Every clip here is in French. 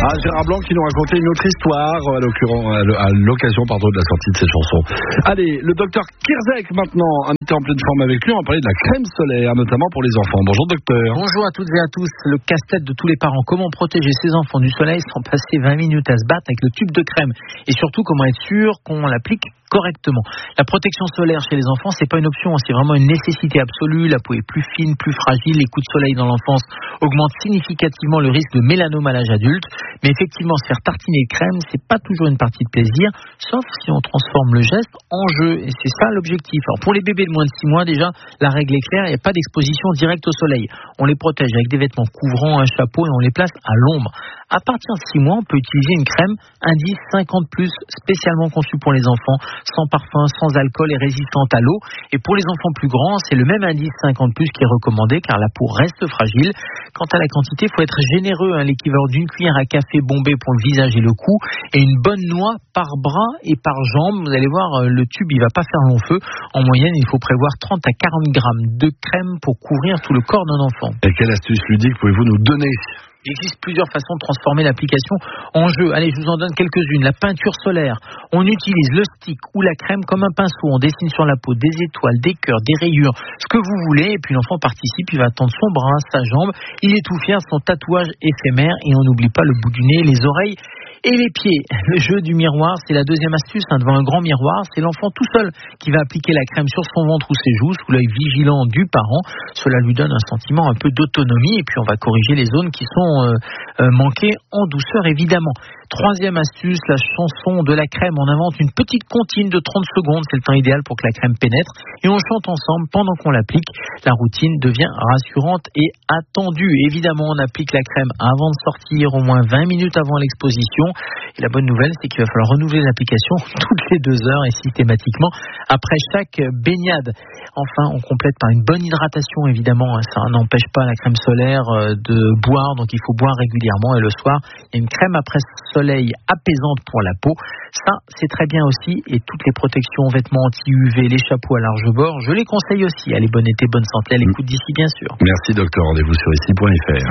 Gérard Blanc qui nous racontait une autre histoire à l'occasion de la sortie de cette chanson. Allez, le docteur Kirzek maintenant, on était en pleine forme avec lui, on va parler de la crème solaire, notamment pour les enfants. Bonjour docteur. Bonjour à toutes et à tous. Le casse-tête de tous les parents, comment protéger ses enfants du soleil sans passer 20 minutes à se battre avec le tube de crème, et surtout comment être sûr qu'on l'applique correctement. La protection solaire chez les enfants, c'est pas une option, c'est vraiment une nécessité absolue. La peau est plus fine, plus fragile, les coups de soleil dans l'enfance augmentent significativement le risque de mélanome à l'âge adulte. Mais effectivement, se faire tartiner de crème, c'est pas toujours une partie de plaisir, sauf si on transforme le geste en jeu, et c'est ça l'objectif. Alors pour les bébés de moins de 6 mois, déjà, la règle est claire, il n'y a pas d'exposition directe au soleil. On les protège avec des vêtements couvrants, un chapeau, et on les place à l'ombre. À partir de 6 mois, on peut utiliser une crème indice 50+, spécialement conçue pour les enfants, sans parfum, sans alcool et résistante à l'eau. Et pour les enfants plus grands, c'est le même indice 50+, qui est recommandé, car la peau reste fragile. Quant à la quantité, il faut être généreux, l'équivalent d'une cuillère à café bombée pour le visage et le cou, et une bonne noix par bras et par jambe. Vous allez voir, le tube, il va pas faire long feu. En moyenne, il faut prévoir 30 à 40 grammes de crème pour couvrir tout le corps d'un enfant. Et quelle astuce ludique pouvez-vous nous donner ? Il existe plusieurs façons de transformer l'application en jeu. Allez, je vous en donne quelques-unes. La peinture solaire. On utilise le stick ou la crème comme un pinceau. On dessine sur la peau des étoiles, des cœurs, des rayures, ce que vous voulez. Et puis l'enfant participe, il va tendre son bras, sa jambe. Il est tout fier de son tatouage éphémère. Et on n'oublie pas le bout du nez, les oreilles et les pieds. Le jeu du miroir, c'est la deuxième astuce. Devant un grand miroir, c'est l'enfant tout seul qui va appliquer la crème sur son ventre ou ses joues, sous l'œil vigilant du parent. Cela lui donne un sentiment un peu d'autonomie, et puis on va corriger les zones qui sont manquées en douceur, évidemment. Troisième astuce, la chanson de la crème. On invente une petite comptine de 30 secondes, c'est le temps idéal pour que la crème pénètre, et on chante ensemble pendant qu'on l'applique. La routine devient rassurante et attendue. Évidemment, on applique la crème avant de sortir, au moins 20 minutes avant l'exposition. Et la bonne nouvelle, c'est qu'il va falloir renouveler l'application toutes les 2 heures et systématiquement après chaque baignade. Enfin, on complète par une bonne hydratation, évidemment. Ça n'empêche pas la crème solaire de boire, donc il faut boire régulièrement. Et le soir, il y a une crème après soleil apaisante pour la peau. Ça, c'est très bien aussi. Et toutes les protections, vêtements anti-UV, les chapeaux à large bord, je les conseille aussi. Allez, bon été, bonne santé à l'écoute d'ici, bien sûr. Merci docteur, rendez-vous sur ici.fr.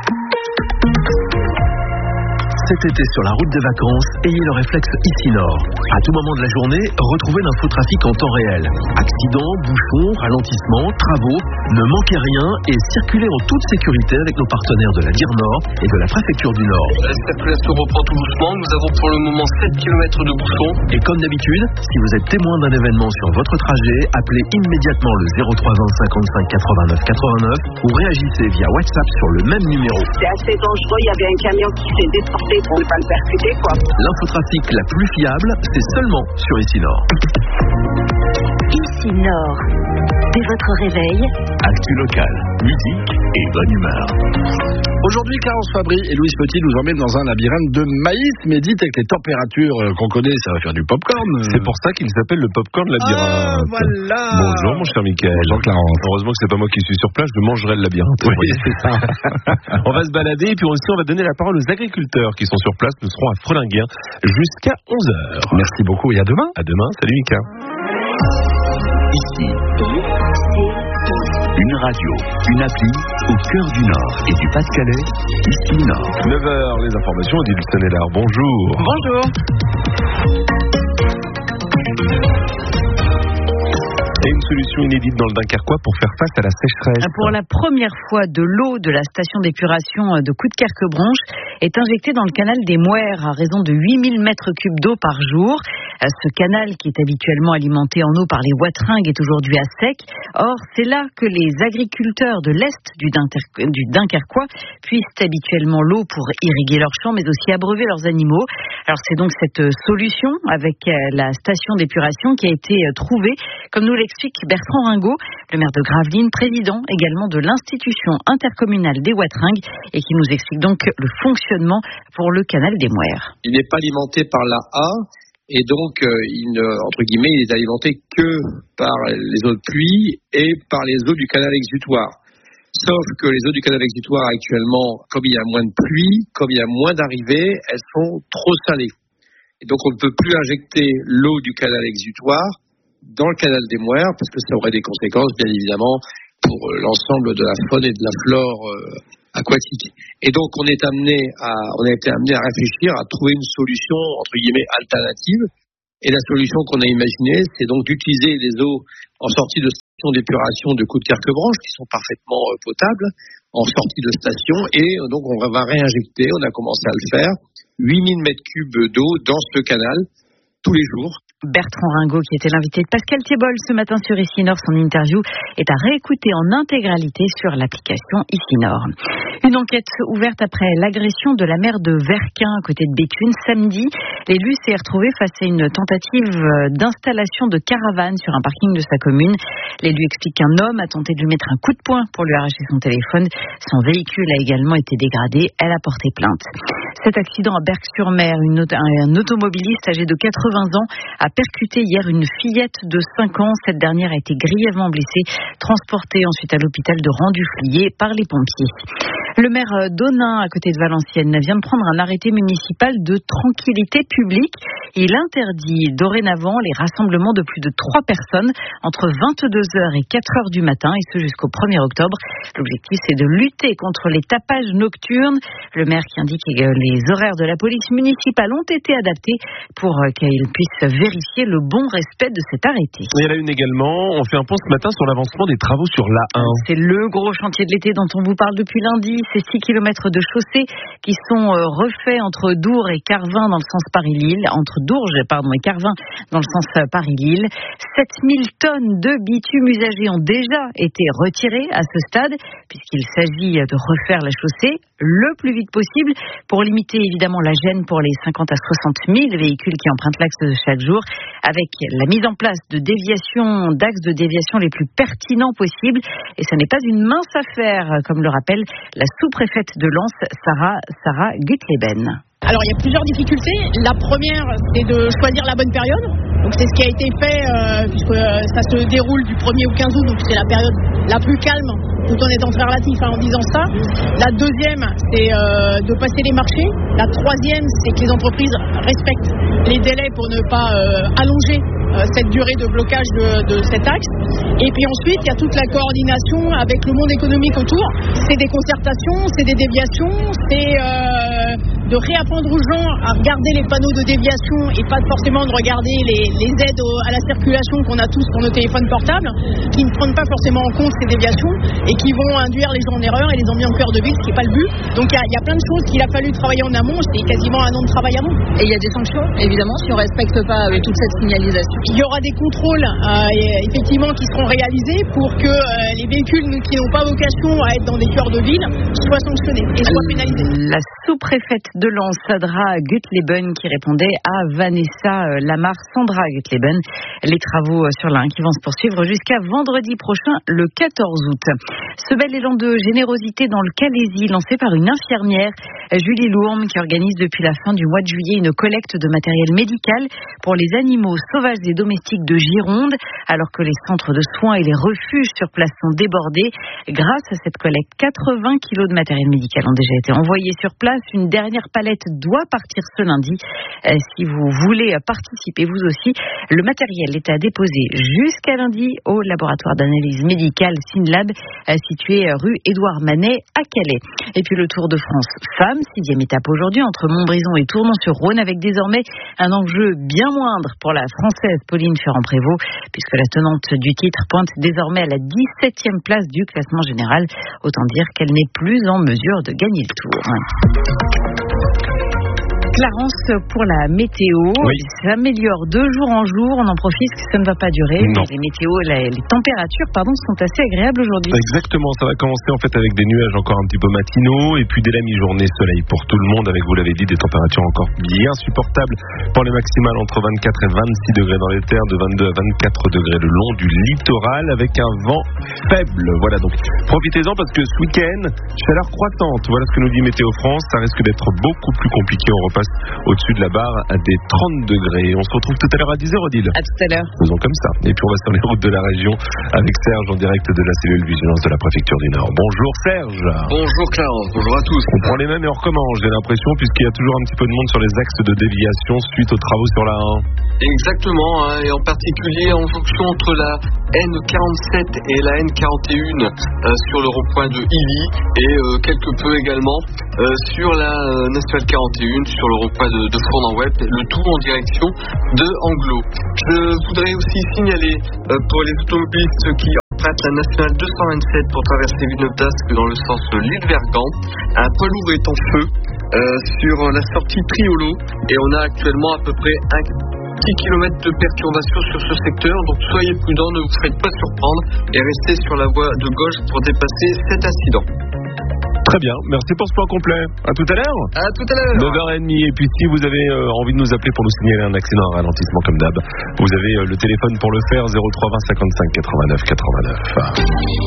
Cet été sur la route des vacances, ayez le réflexe Ici Nord. À tout moment de la journée, retrouvez l'infotrafic en temps réel. Accidents, bouchons, ralentissements, travaux, ne manquez rien et circulez en toute sécurité avec nos partenaires de la Lire Nord et de la préfecture du Nord. La circulation reprend tout doucement. Nous avons pour le moment 7 km de bouchons. Et comme d'habitude, si vous êtes témoin d'un événement sur votre trajet, appelez immédiatement le 03 20 55 89 89 ou réagissez via WhatsApp sur le même numéro. C'est assez dangereux, il y avait un camion qui s'est déporté pour ne pas le percuter, quoi. L'infotrafic la plus fiable, c'est seulement sur Ici Nord. Ici Nord. Dès votre réveil, Actu locale, musique et bonne humeur. Aujourd'hui, Clarence Fabry et Louise Petit nous emmènent dans un labyrinthe de maïs. Mais dites, avec les températures qu'on connaît, ça va faire du popcorn. C'est pour ça qu'il s'appelle le popcorn labyrinthe. Voilà. Bonjour mon cher Mickaël. Bonjour Clarence. Heureusement que c'est pas moi qui suis sur place, je mangerai le labyrinthe. Oui, c'est ça. On va se balader et puis aussi on va donner la parole aux agriculteurs qui sont sur place. Nous serons à Frelinguien jusqu'à 11h. Merci beaucoup et à demain. À demain, salut Mika. Ici, une radio, une appli au cœur du Nord et du Pas-de-Calais. Ici Nord. 9h, les informations, Odile Sonnellard. Bonjour. Bonjour. Et une solution inédite dans le Dunkerquois pour faire face à la sécheresse. Pour la première fois, de l'eau de la station d'épuration de Coudekerque-Branche est injectée dans le canal des Mouères à raison de 8000 mètres cubes d'eau par jour. Ce canal, qui est habituellement alimenté en eau par les Watringues, est aujourd'hui à sec. Or, c'est là que les agriculteurs de l'Est du Dunkerquois puissent habituellement l'eau pour irriguer leurs champs, mais aussi abreuver leurs animaux. Alors, c'est donc cette solution avec la station d'épuration qui a été trouvée, comme nous l'explique Bertrand Ringot, le maire de Gravelines, président également de l'institution intercommunale des Watringues, et qui nous explique donc le fonctionnement pour le canal des Mouères. Il n'est pas alimenté par la A. Et donc, entre guillemets, il est alimenté que par les eaux de pluie et par les eaux du canal exutoire. Sauf que les eaux du canal exutoire actuellement, comme il y a moins de pluie, comme il y a moins d'arrivées, elles sont trop salées. Et donc, on ne peut plus injecter l'eau du canal exutoire dans le canal des Mouères, parce que ça aurait des conséquences, bien évidemment, pour l'ensemble de la faune et de la flore aquatique. Et donc on a été amené à réfléchir, à trouver une solution entre guillemets alternative. Et la solution qu'on a imaginée, c'est donc d'utiliser les eaux en sortie de station d'épuration de Coudekerque-Branche, qui sont parfaitement potables, en sortie de station, et donc on va réinjecter, on a commencé à le faire, 8000 mètres cubes d'eau dans ce canal, tous les jours. Bertrand Ringot, qui était l'invité de Pascal Thiebol ce matin sur Ici Nord, son interview est à réécouter en intégralité sur l'application Ici Nord. Une enquête ouverte après l'agression de la maire de Verquin, à côté de Béthune, samedi. L'élu s'est retrouvé face à une tentative d'installation de caravane sur un parking de sa commune. L'élu explique qu'un homme a tenté de lui mettre un coup de poing pour lui arracher son téléphone. Son véhicule a également été dégradé. Elle a porté plainte. Cet accident à Berck-sur-Mer, un automobiliste âgé de 80 ans a percuté hier une fillette de 5 ans. Cette dernière a été grièvement blessée, transportée ensuite à l'hôpital de Rendu-Fliers par les pompiers. Le maire d'Onain, à côté de Valenciennes, vient de prendre un arrêté municipal de tranquillité publique. Il interdit dorénavant les rassemblements de plus de 3 personnes entre 22h et 4h du matin, et ce jusqu'au 1er octobre. L'objectif, c'est de lutter contre les tapages nocturnes. Le maire qui indique que les horaires de la police municipale ont été adaptés pour qu'ils puissent vérifier le bon respect de cet arrêté. Et à la une également, on fait un point ce matin sur l'avancement des travaux sur l'A1. C'est le gros chantier de l'été dont on vous parle depuis lundi. C'est 6 km de chaussée qui sont refaits entre Dours et Carvin dans le sens Paris-Lille, entre Dourges et Carvin dans le sens Paris-Lille. 7000 tonnes de bitume usagé ont déjà été retirées à ce stade, puisqu'il s'agit de refaire la chaussée le plus vite possible pour limiter évidemment la gêne pour les 50 à 60 000 véhicules qui empruntent l'axe chaque jour, avec la mise en place d'axes de déviation les plus pertinents possibles. Et ce n'est pas une mince affaire, comme le rappelle la sous-préfète de Lens, Sarah Gutleben. Alors il y a plusieurs difficultés. La première, c'est de choisir la bonne période. Donc c'est ce qui a été fait puisque ça se déroule du 1er au 15 août, donc c'est la période la plus calme, tout en étant très relatif en disant ça. La deuxième, c'est de passer les marchés. La troisième, c'est que les entreprises respectent les délais pour ne pas allonger cette durée de blocage de cet axe. Et puis ensuite, il y a toute la coordination avec le monde économique autour. C'est des concertations, c'est des déviations, c'est de réapprendre aux gens à regarder les panneaux de déviation et pas forcément de regarder les aides à la circulation qu'on a tous pour nos téléphones portables, qui ne prennent pas forcément en compte ces déviations et qui vont induire les gens en erreur et les emmener en cœur de ville, ce qui n'est pas le but. Donc il y a plein de choses qu'il a fallu travailler en amont. C'est quasiment un an de travail avant. Et il y a des sanctions, évidemment, si on ne respecte pas toute cette signalisation. Il y aura des contrôles effectivement qui seront réalisés pour que les véhicules qui n'ont pas vocation à être dans des cœurs de ville soient sanctionnés et soient pénalisés. La sous-préfète de Lens, Sandra Gutleben, qui répondait à Vanessa Lamar. Sandra Gutleben, les travaux sur l'Ain qui vont se poursuivre jusqu'à vendredi prochain, le 14 août. Ce bel élan de générosité dans le Calaisis, lancé par une infirmière, Julie Lourme, qui organise depuis la fin du mois de juillet une collecte de matériel médical pour les animaux sauvages et domestiques de Gironde, alors que les centres de soins et les refuges sur place sont débordés. Grâce à cette collecte, 80 kilos de matériel médical ont déjà été envoyés sur place. Une dernière palette doit partir ce lundi. Si vous voulez participer, vous aussi, le matériel est à déposer jusqu'à lundi au laboratoire d'analyse médicale SYNLAB, situé rue Édouard Manet à Calais. Et puis le Tour de France Femmes, 6e étape aujourd'hui entre Montbrison et Tournon-sur-Rhône, avec désormais un enjeu bien moindre pour la Française Pauline Ferrand-Prévot, puisque la tenante du titre pointe désormais à la 17e place du classement général. Autant dire qu'elle n'est plus en mesure de gagner le Tour. Clarence, pour la météo, s'améliore de jour en jour. On en profite, ça ne va pas durer. Les températures sont assez agréables aujourd'hui. Exactement, ça va commencer en fait avec des nuages encore un petit peu matinaux et puis dès la mi-journée, soleil pour tout le monde avec, vous l'avez dit, des températures encore bien supportables pour les maximales entre 24 et 26 degrés dans les terres, de 22 à 24 degrés le long du littoral avec un vent faible. Voilà, donc profitez-en parce que ce week-end, chaleur croissante. Voilà ce que nous dit Météo France. Ça risque d'être beaucoup plus compliqué. On repasse au-dessus de la barre des 30 degrés. On se retrouve tout à l'heure à 10h, Odile. À tout à l'heure. Faisons comme ça. Et puis on va sur les routes de la région avec Serge en direct de la cellule vigilance de la préfecture du Nord. Bonjour Serge. Bonjour Clarence, bonjour à tous. On prend les mêmes et on recommence, j'ai l'impression, puisqu'il y a toujours un petit peu de monde sur les axes de déviation suite aux travaux sur la 1. Exactement, et en particulier en fonction entre la N47 et la N41 sur le rond-point de Illy et quelque peu également sur la nationale 41 sur le rond-point de Fournan-Webb, le tout en direction de Anglo. Je voudrais aussi signaler pour les automobilistes qui empruntent la nationale 227 pour traverser Villeneuve-d'Ascq dans le sens Lille-Vergan, un poids lourd est en feu sur la sortie Triolo et on a actuellement à peu près 1 km de perturbation sur ce secteur, donc soyez prudents, ne vous faites pas surprendre et restez sur la voie de gauche pour dépasser cet incident. Très bien, merci pour ce point complet. À tout à l'heure. À tout à l'heure. 9h30. Et puis si vous avez envie de nous appeler pour nous signaler un accident, un ralentissement comme d'hab, vous avez le téléphone pour le faire, 03 20 55 89 89.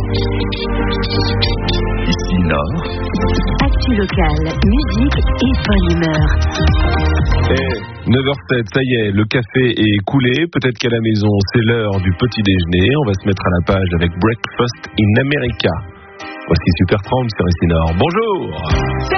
Ici Nord. Actu locale, musique et bonne humeur. Et 9h07, ça y est, le café est coulé. Peut-être qu'à la maison, c'est l'heure du petit déjeuner. On va se mettre à la page avec Breakfast in America. Voici Super 30 sur Ici Nord. Bonjour.